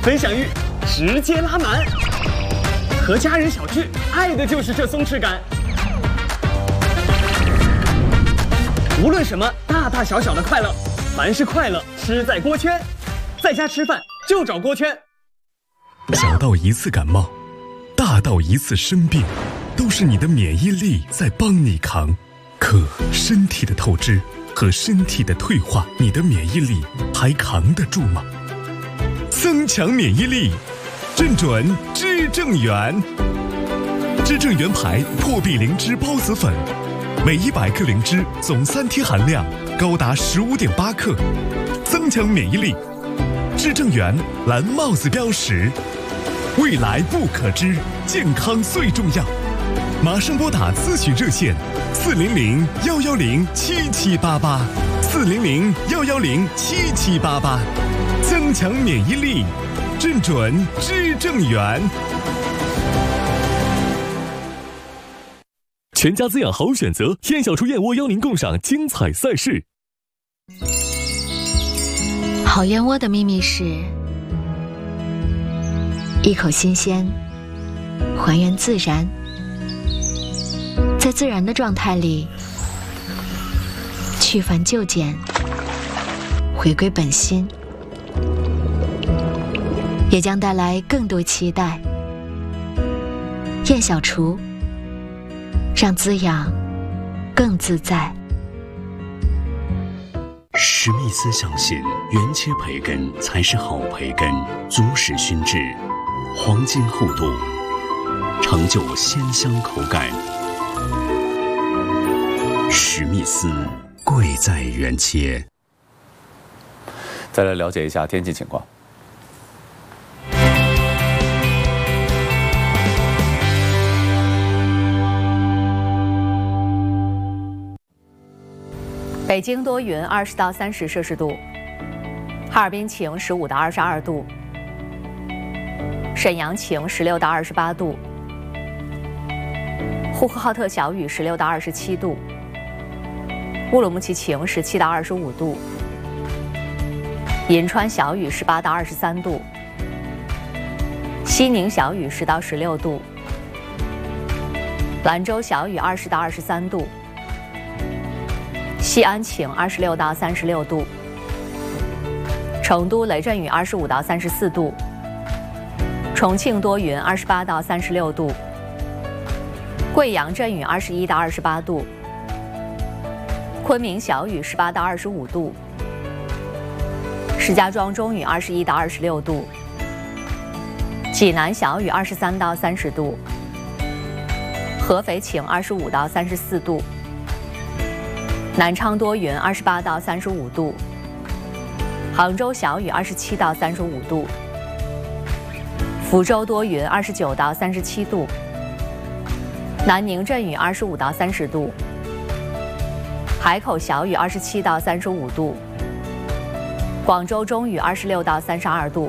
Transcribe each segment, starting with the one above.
分享欲直接拉满。和家人小聚，爱的就是这松弛感。无论什么大大小小的快乐，凡是快乐吃在锅圈。在家吃饭就找锅圈。 小到一次感冒，大到一次生病，都是你的免疫力在帮你扛。可身体的透支和身体的退化，你的免疫力还扛得住吗？增强免疫力，正准知正元。知正元牌破壁灵芝孢子粉，每100克灵芝总3天含量高达15.8克，增强免疫力。知正元蓝帽子标识，未来不可知，健康最重要。马上拨打咨询热线400-110-7788，400-110-7788，增强免疫力，正准知正元。全家滋养好选择，燕小厨燕窝邀您共赏精彩赛事。 好燕窝的秘密是一口新鲜，还原自然，在自然的状态里去繁就简，回归本心，也将带来更多期待。燕小厨，让滋养更自在。 史密斯相信原切培根才是好培根，足使熏制，黄金厚度，成就鲜香口感。史密斯贵在原切。 再来了解一下天气情况。 北京多云，20到30摄氏度；哈尔滨晴，15到22度；沈阳晴，16到28度；呼和浩特小雨，16到27度；乌鲁木齐晴，17到25度；银川小雨，18到23度；西宁小雨，10到16度；兰州小雨，20到23度。西安晴，26到36度；成都雷阵雨，25到34度；重庆多云，28到36度；贵阳阵雨，21到28度；昆明小雨，18到25度；石家庄中雨，21到26度；济南小雨，23到30度；合肥晴，25到34度；南昌多云，28到35度；杭州小雨，27到35度；福州多云，29到37度；南宁阵雨，25到30度；海口小雨，27到35度；广州中雨，26到32度。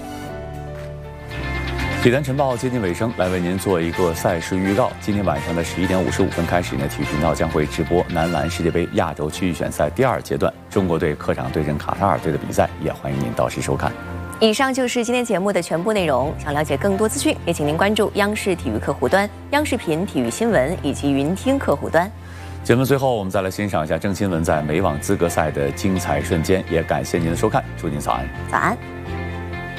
体坛晨报接近尾声，来为您做一个赛事预告。今天晚上的11点55分开始呢，体育频道将会直播男篮世界杯亚洲区预选赛第2阶段中国队客场对阵卡塔尔队的比赛，也欢迎您到时收看。 以上就是今天节目的全部内容。想了解更多资讯，也请您关注央视体育客户端、央视频体育新闻以及云听客户端。 节目最后，我们再来欣赏一下郑钦文在美网资格赛的精彩瞬间，也感谢您的收看，祝您早安。 早安。